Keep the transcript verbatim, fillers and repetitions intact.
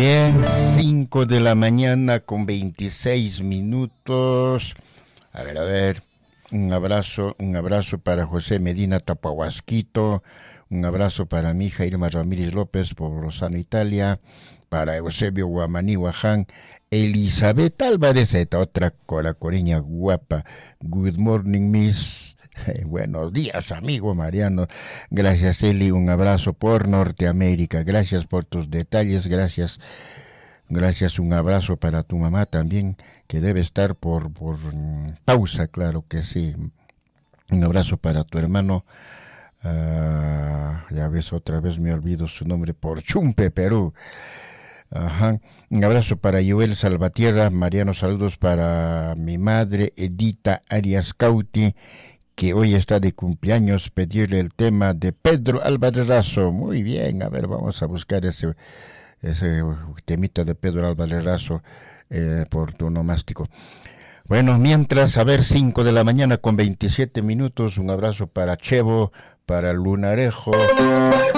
bien, cinco de la mañana con veintiséis minutos. A ver, a ver, un abrazo, un abrazo para José Medina Tapahuasquito, un abrazo para mi hija Irma Ramírez López por Rosano, Italia, para Eusebio Guamaní Guaján, Elizabeth Álvarez, esta otra colacoreña guapa. Good morning, miss. Eh, buenos días, amigo Mariano. Gracias, Eli. Un abrazo por Norteamérica. Gracias por tus detalles. Gracias. Gracias. Un abrazo para tu mamá también, que debe estar por, por pausa, claro que sí. Un abrazo para tu hermano. Uh, ya ves, otra vez me olvido su nombre. Por Chumpe, Perú. Ajá. Un abrazo para Joel Salvatierra. Mariano, saludos para mi madre, Edita Arias Cauti, que hoy está de cumpleaños. Pedirle el tema de Pedro Álvarez Razo. Muy bien, a ver, vamos a buscar ese, ese temita de Pedro Álvarez Razo eh, por tu nomástico. Bueno, mientras, a ver, cinco de la mañana con veintisiete minutos. Un abrazo para Chevo, para Lunarejo.